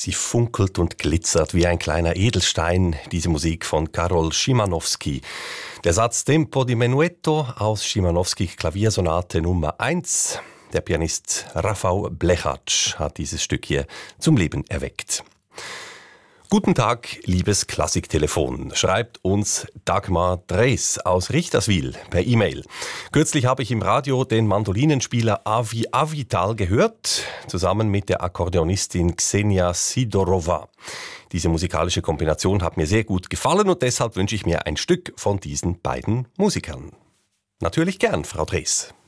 Sie funkelt und glitzert wie ein kleiner Edelstein, diese Musik von Karol Szymanowski. Der Satz Tempo di Menuetto aus Szymanowski Klaviersonate Nummer 1. Der Pianist Rafał Blechacz hat dieses Stück hier zum Leben erweckt. Guten Tag, liebes Klassiktelefon, schreibt uns Dagmar Drees aus Richterswil per E-Mail. Kürzlich habe ich im Radio den Mandolinenspieler Avi Avital gehört, zusammen mit der Akkordeonistin Ksenia Sidorova. Diese musikalische Kombination hat mir sehr gut gefallen und deshalb wünsche ich mir ein Stück von diesen beiden Musikern. Natürlich gern, Frau Drees.